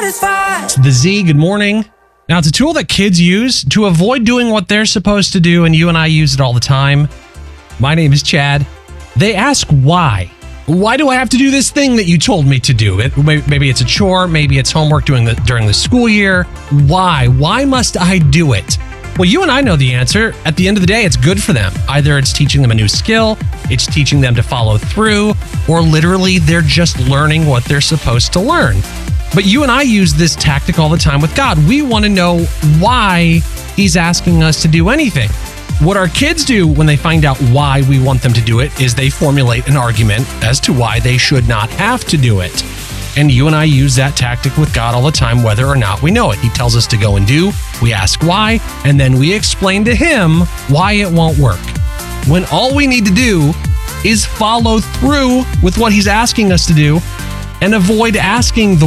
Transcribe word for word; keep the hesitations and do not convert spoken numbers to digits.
satisfied. It's the Z, good morning. Now, it's a tool that kids use to avoid doing what they're supposed to do, and you and I use it all the time. My name is Chad. They ask why. Why do I have to do this thing that you told me to do? It, maybe it's a chore, maybe it's homework during the, during the school year. Why? Why must I do it? Well, you and I know the answer. At the end of the day, it's good for them. Either it's teaching them a new skill, it's teaching them to follow through, or literally they're just learning what they're supposed to learn. But you and I use this tactic all the time with God. We want to know why He's asking us to do anything. What our kids do when they find out why we want them to do it is they formulate an argument as to why they should not have to do it. And you and I use that tactic with God all the time, whether or not we know it. He tells us to go and do, we ask why, and then we explain to Him why it won't work. When all we need to do is follow through with what He's asking us to do and avoid asking the